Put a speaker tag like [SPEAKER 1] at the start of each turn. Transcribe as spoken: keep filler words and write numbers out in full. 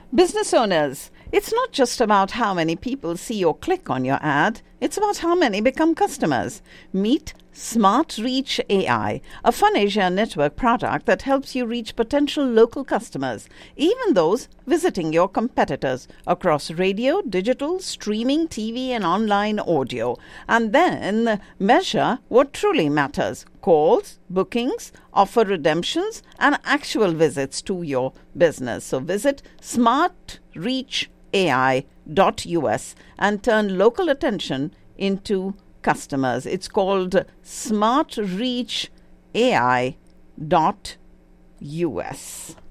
[SPEAKER 1] Business owners, it's not just about how many people see or click on your ad, it's about how many become customers. Meet Smart Reach A I, a FunAsia network product that helps you reach potential local customers, even those visiting your competitors, across radio, digital, streaming, T V, and online audio, and then measure what truly matters: calls, bookings, offer redemptions, and actual visits to your business. So visit smart reach A I dot U S and turn local attention into customers. It's called smart reach A I dot U S.